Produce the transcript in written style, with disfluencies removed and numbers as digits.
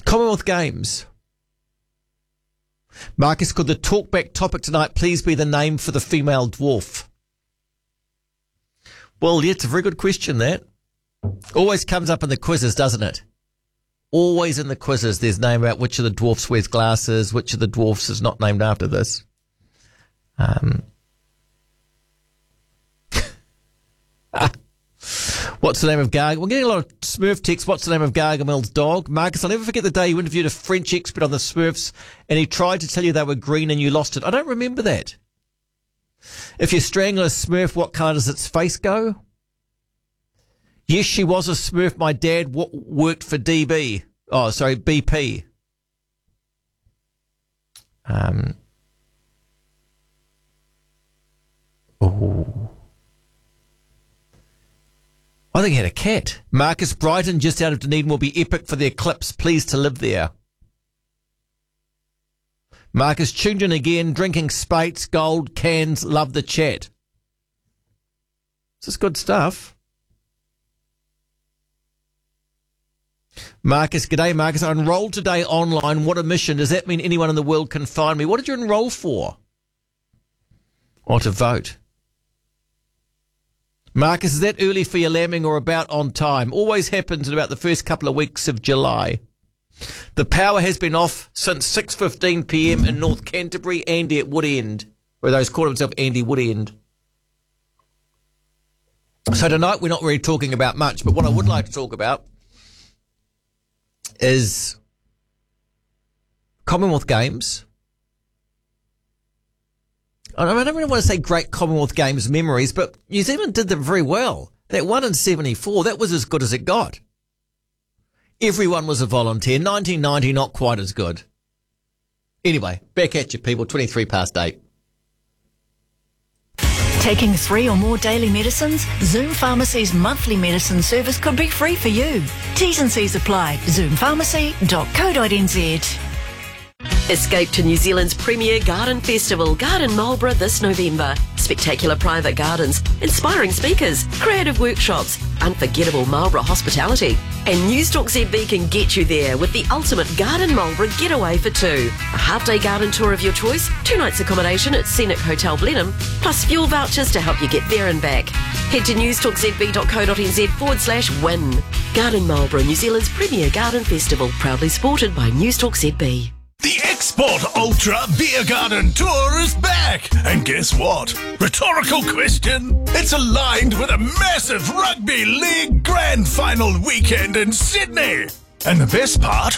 Commonwealth Games. Marcus, could the talkback topic tonight please be the name for the female dwarf? Well, yeah, it's a very good question, that. Always comes up in the quizzes, doesn't it? Always in the quizzes, there's name about which of the dwarfs wears glasses, which of the dwarfs is not named after this. What's the name of Gargamel? We're getting a lot of Smurf texts. What's the name of Gargamel's dog? Marcus, I'll never forget the day you interviewed a French expert on the Smurfs and he tried to tell you they were green and you lost it. I don't remember that. If you strangle a Smurf, what colour does its face go? Yes, she was a Smurf. My dad worked for DB. Oh, sorry, BP. I think he had a cat. Marcus, Brighton, just out of Dunedin, will be epic for the eclipse. Pleased to live there. Marcus, tuned in again, drinking Spates, gold, cans, love the chat. This is good stuff. Marcus, g'day Marcus. I enrolled today online. What a mission. Does that mean anyone in the world can find me? What did you enroll for? Or to vote? Marcus, is that early for your lambing or about on time? Always happens in about the first couple of weeks of July. The power has been off since 6:15 p.m. in North Canterbury. Andy at Woodend, where those call himself Andy Woodend. So tonight we're not really talking about much, but what I would like to talk about is Commonwealth Games. I don't really want to say great Commonwealth Games memories, but New Zealand did them very well. That one in 74, that was as good as it got. Everyone was a volunteer. 1990, not quite as good. Anyway, back at you, people. 8:23. Taking 3 or more daily medicines? Zoom Pharmacy's monthly medicine service could be free for you. T's and C's apply. zoompharmacy.co.nz. Escape to New Zealand's premier garden festival, Garden Marlborough, this November. Spectacular private gardens, inspiring speakers, creative workshops, unforgettable Marlborough hospitality. And Newstalk ZB can get you there with the ultimate Garden Marlborough getaway for 2. A half-day garden tour of your choice, 2 nights accommodation at Scenic Hotel Blenheim, plus fuel vouchers to help you get there and back. Head to newstalkzb.co.nz/win. Garden Marlborough, New Zealand's premier garden festival, proudly supported by Newstalk ZB. The Export Ultra Beer Garden Tour is back! And guess what? Rhetorical question? It's aligned with a massive Rugby League Grand Final weekend in Sydney! And the best part?